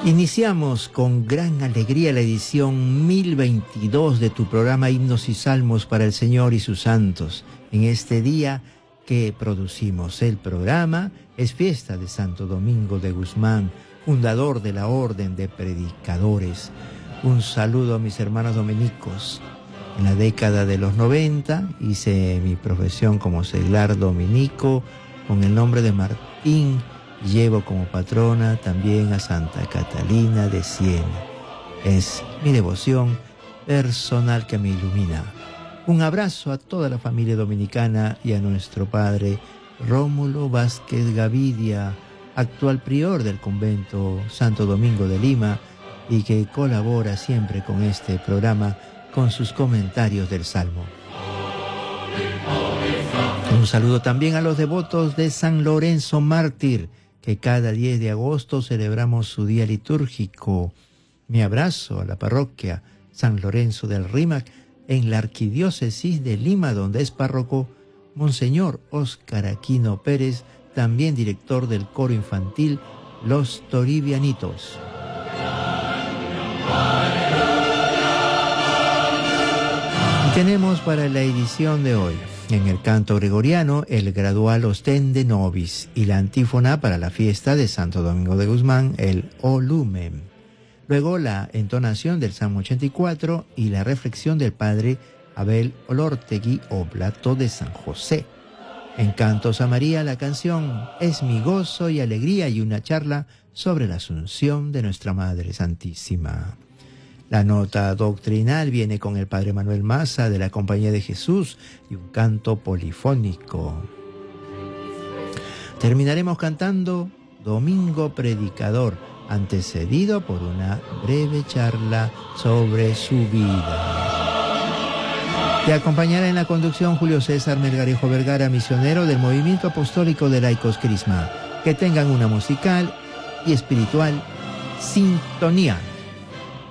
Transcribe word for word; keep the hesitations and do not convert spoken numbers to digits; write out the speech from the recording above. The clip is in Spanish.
Iniciamos con gran alegría la edición mil veintidós de tu programa Himnos y Salmos para el Señor y sus santos. En este día que producimos el programa es fiesta de Santo Domingo de Guzmán, fundador de la Orden de Predicadores. Un saludo a mis hermanos dominicos. En la década de los noventa hice mi profesión como seglar dominico con el nombre de Martín. Llevo como patrona también a Santa Catalina de Siena. Es mi devoción personal que me ilumina. Un abrazo a toda la familia dominicana y a nuestro padre Rómulo Vázquez Gavidia, actual prior del convento Santo Domingo de Lima y que colabora siempre con este programa con sus comentarios del Salmo. Un saludo también a los devotos de San Lorenzo Mártir, que cada diez de agosto celebramos su día litúrgico. Mi abrazo a la parroquia San Lorenzo del Rímac en la Arquidiócesis de Lima, donde es párroco Monseñor Óscar Aquino Pérez, también director del coro infantil Los Toribianitos. Y tenemos para la edición de hoy, en el canto gregoriano, el gradual Ostende Nobis y la antífona para la fiesta de Santo Domingo de Guzmán, el O Lumen. Luego la entonación del Salmo ochenta y cuatro y la reflexión del padre Abel Olortegui, Oblato de San José. En Cantos a María, la canción Es mi gozo y alegría y una charla sobre la Asunción de nuestra Madre Santísima. La nota doctrinal viene con el padre Manuel Maza de la Compañía de Jesús y un canto polifónico. Terminaremos cantando Domingo Predicador, antecedido por una breve charla sobre su vida. Te acompañará en la conducción Julio César Melgarejo Vergara, misionero del Movimiento Apostólico de Laicos Crisma. Que tengan una musical y espiritual sintonía.